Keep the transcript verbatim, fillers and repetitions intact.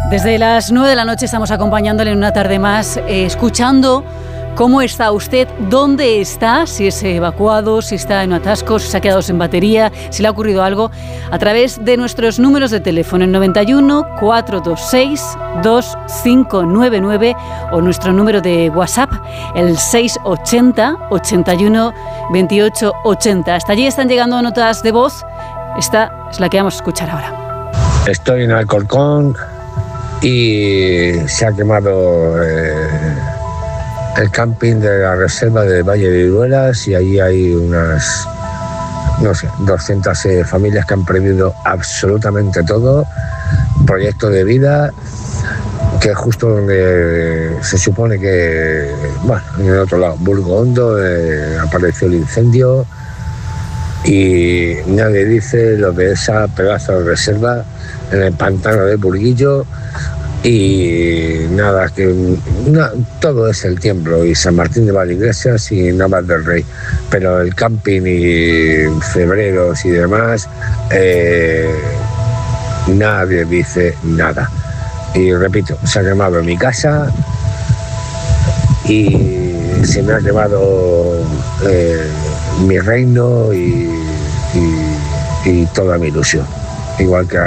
Desde las nueve de la noche estamos acompañándole en una tarde más, eh, escuchando cómo está usted, dónde está, si es evacuado, si está en atascos, si se ha quedado sin batería, si le ha ocurrido algo, a través de nuestros números de teléfono, el noventa y uno, cuatrocientos veintiséis, veinticinco noventa y nueve, o nuestro número de WhatsApp, el seiscientos ochenta, ochenta y uno, veintiocho ochenta. Hasta allí están llegando notas de voz. Esta es la que vamos a escuchar ahora. Estoy en Alcorcón y se ha quemado eh, el camping de la reserva del Valle de Iruelas, y ahí hay unas, no sé, doscientas eh, familias que han perdido absolutamente todo, proyecto de vida, que es justo donde se supone que, bueno, en el otro lado, Burgo Hondo, eh, apareció el incendio, y nadie dice lo de esa pedazo de reserva en el pantano de Burguillo. Y nada, que na, todo es el Tiemblo y San Martín de Valdeiglesias y Navas del Rey, pero el camping y Febreros y demás, eh, nadie dice nada. Y repito, se ha quemado mi casa y se me ha quemado eh, mi reino y, y, y toda mi ilusión, igual que a